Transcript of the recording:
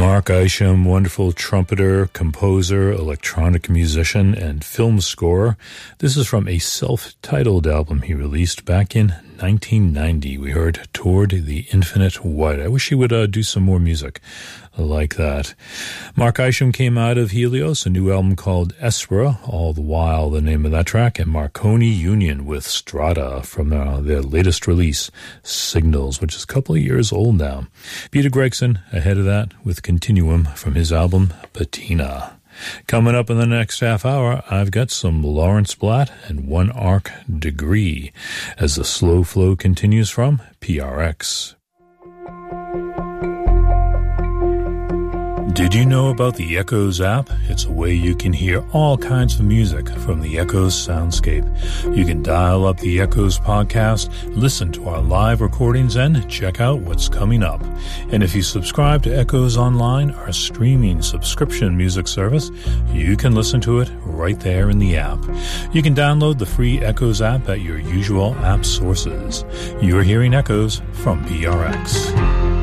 Mark Isham, wonderful trumpeter, composer, electronic musician, and film scorer. This is from a self-titled album he released back in 1990. We heard Toward the Infinite White. I wish he would do some more music like that. Mark Isham came out of Helios, a new album called Espera, all the while the name of that track, and Marconi Union with Strata from their latest release, Signals, which is a couple of years old now. Peter Gregson ahead of that with Continuum from his album Patina. Coming up in the next half hour, I've got some Lawrence Blatt and One Arc Degree as the slow flow continues from PRX. Did you know about the Echoes app? It's a way you can hear all kinds of music from the Echoes soundscape. You can dial up the Echoes podcast, listen to our live recordings, and check out what's coming up. And if you subscribe to Echoes Online, our streaming subscription music service, you can listen to it right there in the app. You can download the free Echoes app at your usual app sources. You're hearing Echoes from PRX.